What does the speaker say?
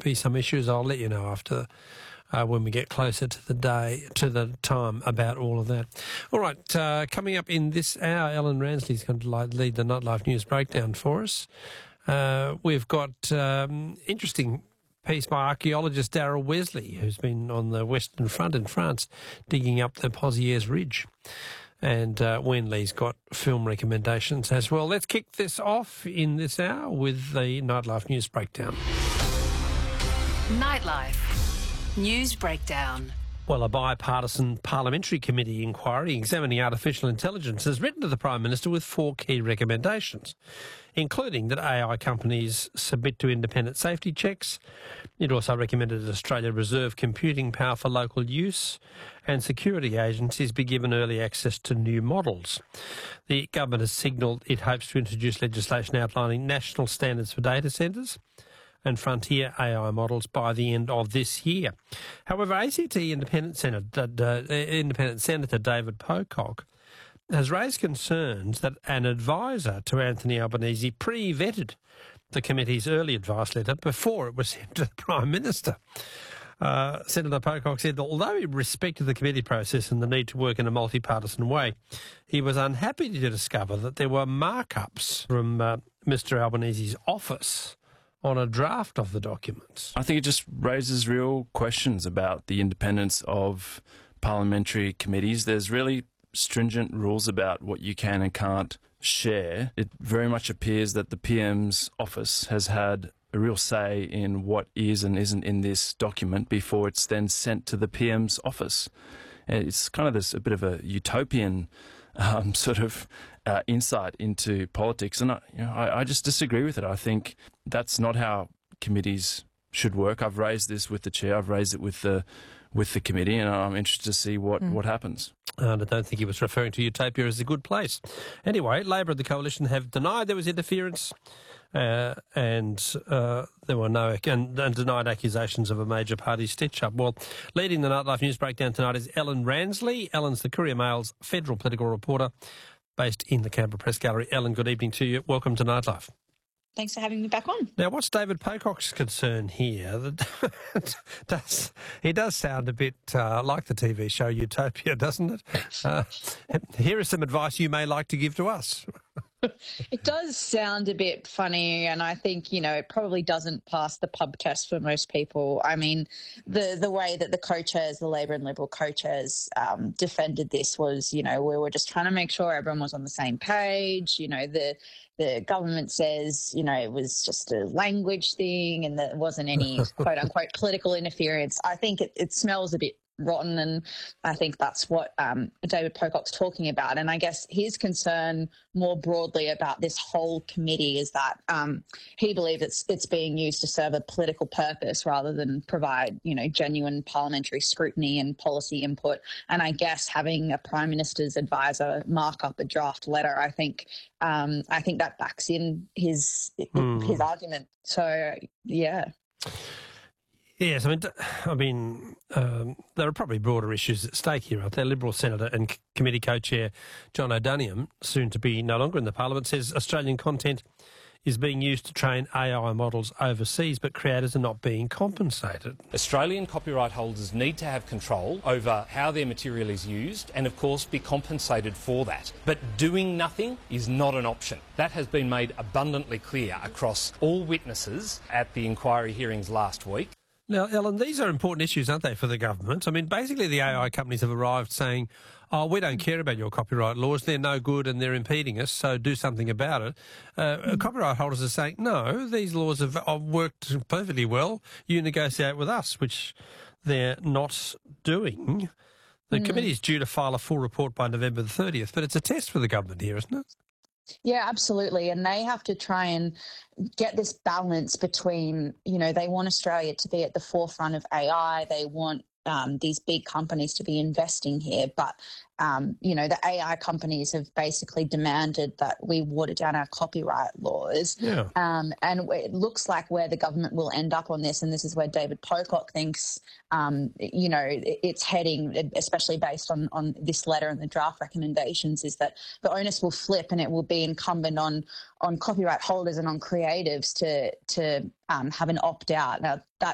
be some issues. I'll let you know after when we get closer to the time about all of that. All right, coming up in this hour, Ellen Ransley's going to lead the Nightlife News Breakdown for us. We've got interesting piece by archaeologist Darryl Wesley, who's been on the Western Front in France, digging up the Pozieres Ridge. And Wenley's got film recommendations as well. Let's kick this off in this hour with the Nightlife News Breakdown. Nightlife News Breakdown. Well, a bipartisan parliamentary committee inquiry examining artificial intelligence has written to the Prime Minister with 4 key recommendations, including that AI companies submit to independent safety checks. It also recommended that Australia reserve computing power for local use and security agencies be given early access to new models. The government has signalled it hopes to introduce legislation outlining national standards for data centres and frontier AI models by the end of this year. However, ACT Independent Senator David Pocock has raised concerns that an advisor to Anthony Albanese pre-vetted the committee's early advice letter before it was sent to the Prime Minister. Senator Pocock said that although he respected the committee process and the need to work in a multi-partisan way, he was unhappy to discover that there were markups from Mr Albanese's office on a draft of the documents. I think it just raises real questions about the independence of parliamentary committees. There's really stringent rules about what you can and can't share. It very much appears that the PM's office has had a real say in what is and isn't in this document before it's then sent to the PM's office. It's kind of a bit of a utopian insight into politics, and I just disagree with it. I think that's not how committees should work. I've raised this with the chair. I've raised it with the committee, and I'm interested to see what happens. I don't think he was referring to Utopia as a good place. Anyway, Labor and the Coalition have denied there was interference, and there were no and denied accusations of a major party stitch-up. Well, leading the Nightlife News Breakdown tonight is Ellen Ransley. Ellen's the Courier Mail's federal political reporter based in the Canberra Press Gallery. Ellen, good evening to you. Welcome to Nightlife. Thanks for having me back on. Now, what's David Pocock's concern here? He does sound a bit like the TV show Utopia, doesn't it? Here is some advice you may like to give to us. It does sound a bit funny, and I think, it probably doesn't pass the pub test for most people. I mean, the way that the co-chairs, the Labor and Liberal co-chairs, defended this was, we were just trying to make sure everyone was on the same page. The government says, it was just a language thing and there wasn't any quote-unquote political interference. I think it smells a bit rotten, and I think that's what David Pocock's talking about. And I guess his concern more broadly about this whole committee is that he believes it's being used to serve a political purpose rather than provide, genuine parliamentary scrutiny and policy input. And I guess having a Prime Minister's advisor mark up a draft letter, I think that backs in his argument. So, yeah. Yes, I mean, there are probably broader issues at stake here, aren't there? Liberal Senator and Committee Co-Chair John O'Doniam, soon to be no longer in the Parliament, says Australian content is being used to train AI models overseas, but creators are not being compensated. Australian copyright holders need to have control over how their material is used and, of course, be compensated for that. But doing nothing is not an option. That has been made abundantly clear across all witnesses at the inquiry hearings last week. Now, Ellen, these are important issues, aren't they, for the government? I mean, basically the AI companies have arrived saying, we don't care about your copyright laws, they're no good and they're impeding us, so do something about it. Copyright holders are saying, no, these laws have worked perfectly well, you negotiate with us, which they're not doing. The committee is due to file a full report by November the 30th, but it's a test for the government here, isn't it? Yeah, absolutely. And they have to try and get this balance between, they want Australia to be at the forefront of AI. They want these big companies to be investing here. But, the AI companies have basically demanded that we water down our copyright laws. Yeah. And it looks like where the government will end up on this, and this is where David Pocock thinks, it's heading, especially based on this letter and the draft recommendations, is that the onus will flip and it will be incumbent on copyright holders and on creatives to have an opt-out. Now,